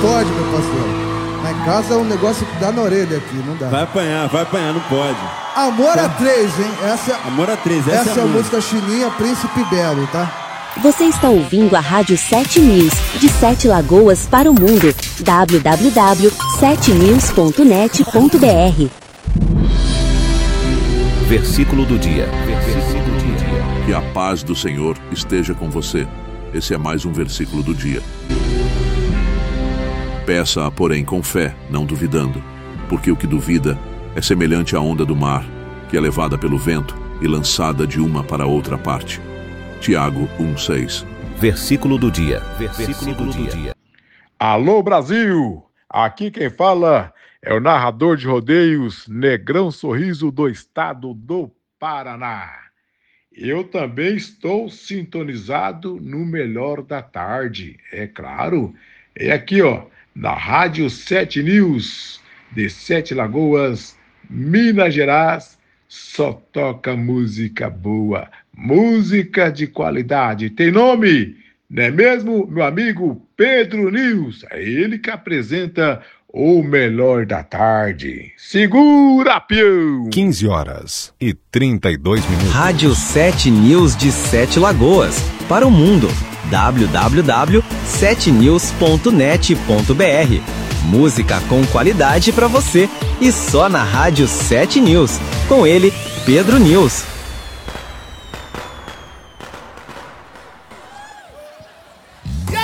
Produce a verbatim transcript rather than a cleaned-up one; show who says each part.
Speaker 1: pode, meu parceiro. Lá em casa é um negócio que dá na orelha aqui, não dá.
Speaker 2: Vai apanhar, vai apanhar, não pode.
Speaker 1: Amor a três, hein? Essa,
Speaker 2: Amor a três, essa,
Speaker 1: essa
Speaker 2: é
Speaker 1: é a música chininha Príncipe Belo, tá?
Speaker 3: Você está ouvindo a Rádio sete News, de Sete Lagoas para o mundo. w w w ponto sete news ponto net ponto b r.
Speaker 4: Versículo do dia. Versículo do dia.
Speaker 5: Que a paz do Senhor esteja com você. Esse é mais um versículo do dia. Peça, porém, com fé, não duvidando, porque o que duvida é semelhante à onda do mar, que é levada pelo vento e lançada de uma para outra parte. Tiago um, seis.
Speaker 4: Versículo do dia. Versículo do dia.
Speaker 6: Alô, Brasil! Aqui quem fala é o narrador de rodeios Negrão Sorriso do estado do Paraná. Eu também estou sintonizado no melhor da tarde, é claro. É aqui, ó, na Rádio sete News, de Sete Lagoas, Minas Gerais, só toca música boa, música de qualidade. Tem nome, não é mesmo, meu amigo Pedro News? É ele que apresenta o melhor da tarde. Segura, pião!
Speaker 7: quinze horas e trinta e dois minutos.
Speaker 8: Rádio sete News de Sete Lagoas, para o mundo. w w w ponto sete news ponto net ponto b r. Música com qualidade para você e só na Rádio sete News. Com ele, Pedro News.